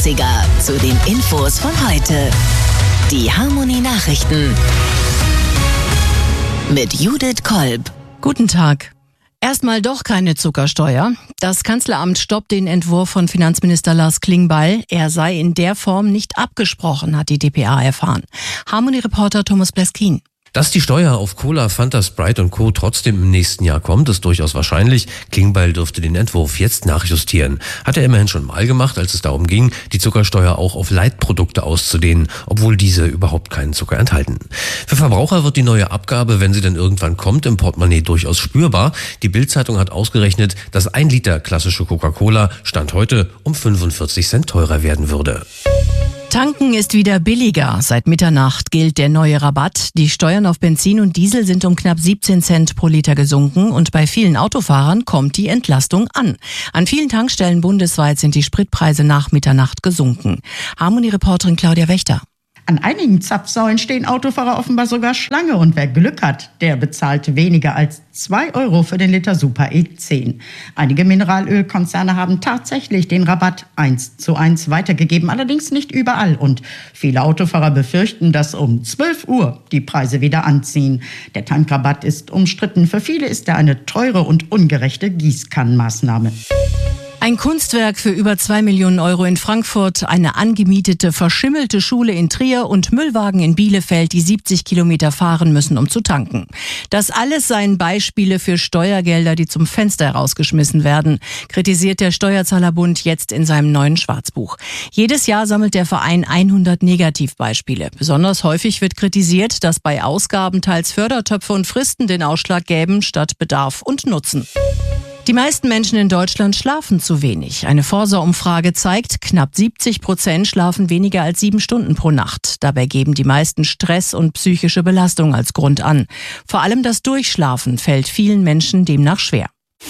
80er zu den Infos von heute. Die Harmony Nachrichten mit Judith Kolb. Guten Tag. Erstmal doch keine Zuckersteuer. Das Kanzleramt stoppt den Entwurf von Finanzminister Lars Klingbeil. Er sei in der Form nicht abgesprochen, hat die dpa erfahren. Harmony-Reporter Thomas Bleskin. Dass die Steuer auf Cola, Fanta, Sprite und Co. trotzdem im nächsten Jahr kommt, ist durchaus wahrscheinlich. Klingbeil dürfte den Entwurf jetzt nachjustieren. Hat er immerhin schon mal gemacht, als es darum ging, die Zuckersteuer auch auf Leitprodukte auszudehnen, obwohl diese überhaupt keinen Zucker enthalten. Für Verbraucher wird die neue Abgabe, wenn sie dann irgendwann kommt, im Portemonnaie durchaus spürbar. Die Bild-Zeitung hat ausgerechnet, dass 1 Liter klassische Coca-Cola Stand heute um 45 Cent teurer werden würde. Tanken ist wieder billiger. Seit Mitternacht gilt der neue Rabatt. Die Steuern auf Benzin und Diesel sind um knapp 17 Cent pro Liter gesunken und bei vielen Autofahrern kommt die Entlastung an. An vielen Tankstellen bundesweit sind die Spritpreise nach Mitternacht gesunken. Harmony-Reporterin Claudia Wächter. An einigen Zapfsäulen stehen Autofahrer offenbar sogar Schlange und wer Glück hat, der bezahlt weniger als 2 € für den Liter Super E10. Einige Mineralölkonzerne haben tatsächlich den Rabatt 1:1 weitergegeben, allerdings nicht überall und viele Autofahrer befürchten, dass um 12 Uhr die Preise wieder anziehen. Der Tankrabatt ist umstritten, für viele ist er eine teure und ungerechte Gießkannenmaßnahme. Ein Kunstwerk für über 2 Millionen € in Frankfurt, eine angemietete, verschimmelte Schule in Trier und Müllwagen in Bielefeld, die 70 Kilometer fahren müssen, um zu tanken. Das alles seien Beispiele für Steuergelder, die zum Fenster herausgeschmissen werden, kritisiert der Steuerzahlerbund jetzt in seinem neuen Schwarzbuch. Jedes Jahr sammelt der Verein 100 Negativbeispiele. Besonders häufig wird kritisiert, dass bei Ausgaben teils Fördertöpfe und Fristen den Ausschlag gäben, statt Bedarf und Nutzen. Die meisten Menschen in Deutschland schlafen zu wenig. Eine Forsa-Umfrage zeigt, knapp 70% schlafen weniger als 7 Stunden pro Nacht. Dabei geben die meisten Stress und psychische Belastung als Grund an. Vor allem das Durchschlafen fällt vielen Menschen demnach schwer.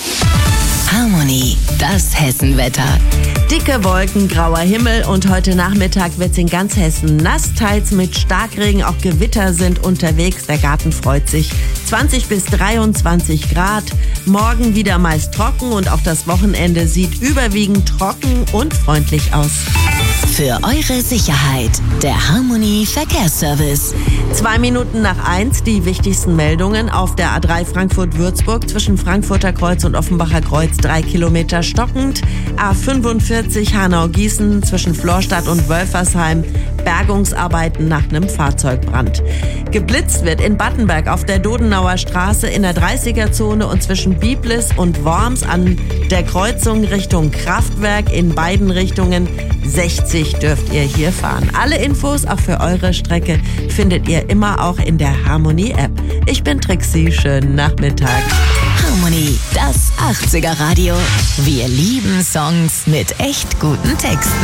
Harmony, das Hessenwetter. Dicke Wolken, grauer Himmel und heute Nachmittag wird's in ganz Hessen nass, teils mit Starkregen, auch Gewitter sind unterwegs, der Garten freut sich. 20 bis 23 Grad, morgen wieder meist trocken und auch das Wochenende sieht überwiegend trocken und freundlich aus. Für eure Sicherheit, der Harmony Verkehrsservice. 2 Minuten nach 1 die wichtigsten Meldungen auf der A3 Frankfurt-Würzburg zwischen Frankfurter Kreuz und Offenbacher Kreuz 3 Kilometer stockend. A45 Hanau-Gießen zwischen Florstadt und Wölfersheim, Bergungsarbeiten nach einem Fahrzeugbrand. Geblitzt wird in Battenberg auf der Dodenauer Straße in der 30er-Zone und zwischen Biblis und Worms an der Kreuzung Richtung Kraftwerk in beiden Richtungen. 60 dürft ihr hier fahren. Alle Infos auch für eure Strecke findet ihr immer auch in der Harmony-App. Ich bin Trixie, schönen Nachmittag. Harmony, das 80er-Radio. Wir lieben Songs mit echt guten Texten.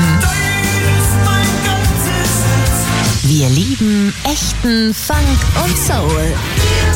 Wir lieben echten Funk und Soul.